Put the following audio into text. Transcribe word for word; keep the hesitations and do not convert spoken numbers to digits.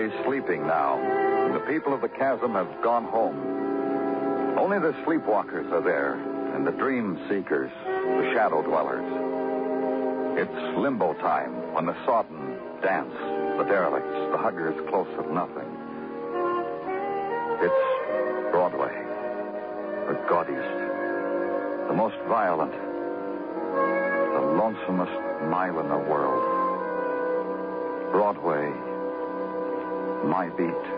Broadway's sleeping now. The people of the chasm have gone home. Only the sleepwalkers are there, and the dream seekers, the shadow dwellers. It's limbo time when the sodden dance, the derelicts, the huggers close of nothing. It's Broadway, the gaudiest, the most violent, the lonesomest mile in the world. Broadway, my beat.